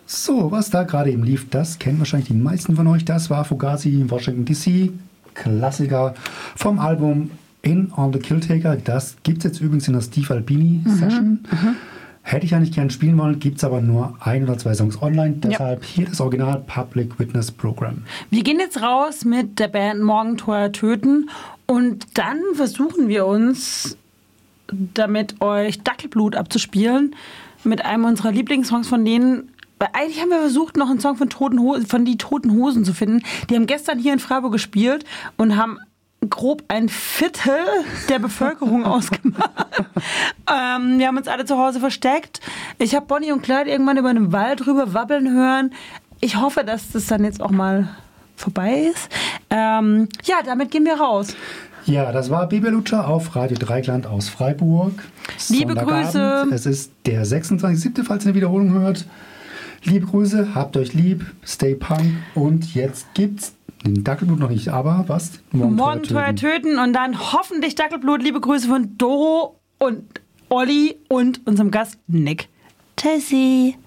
So, was da gerade eben lief, das kennen wahrscheinlich die meisten von euch. Das war Fugazi, Washington DC, Klassiker vom Album In on the Killtaker. Das gibt es jetzt übrigens in der Steve Albini Session. Hätte ich eigentlich gern spielen wollen, gibt es aber nur 1 oder 2 Songs online. Deshalb hier das Original Public Witness Program. Wir gehen jetzt raus mit der Band Morgentor töten und dann versuchen wir uns, damit euch Dackelblut abzuspielen, mit einem unserer Lieblingssongs von denen. Weil eigentlich haben wir versucht, noch einen Song von die Toten Hosen zu finden. Die haben gestern hier in Freiburg gespielt und haben grob ein Viertel der Bevölkerung ausgemacht. Wir haben uns alle zu Hause versteckt. Ich habe Bonnie und Clyde irgendwann über einen Wald rüber wabbeln hören. Ich hoffe, dass das dann jetzt auch mal vorbei ist. Damit gehen wir raus. Ja, das war Bibi Lutscher auf Radio Dreikland aus Freiburg. Liebe Grüße. Es ist der 26.07., falls ihr eine Wiederholung hört. Liebe Grüße, habt euch lieb, stay punk und jetzt gibt's den Dackelblut noch nicht, aber was? Morgentor töten und dann hoffentlich Dackelblut. Liebe Grüße von Doro und Olli und unserem Gast Nick. Tschüssi.